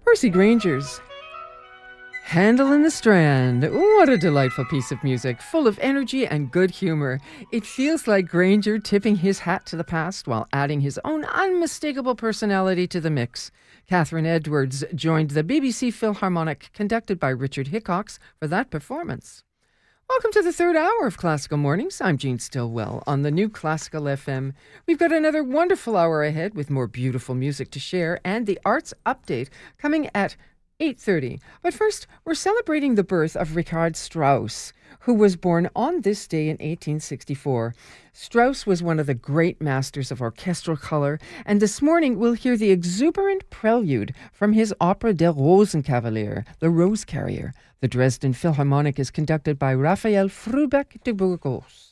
Percy Granger's Handel in the Strand. What a delightful piece of music, full of energy and good humor. It feels like Granger tipping his hat to the past while adding his own unmistakable personality to the mix. Catherine Edwards joined the BBC Philharmonic, conducted by Richard Hickox, for that performance. Welcome to the third hour of Classical Mornings. I'm Jean Stillwell on the new Classical FM. We've got another wonderful hour ahead with more beautiful music to share and the Arts Update coming at 8:30. But first, we're celebrating the birth of Richard Strauss, who was born on this day in 1864. Strauss was one of the great masters of orchestral color, and this morning we'll hear the exuberant prelude from his opera Der Rosenkavalier, The Rose Carrier. The Dresden Philharmonic is conducted by Raphael Frubeck de Burgos.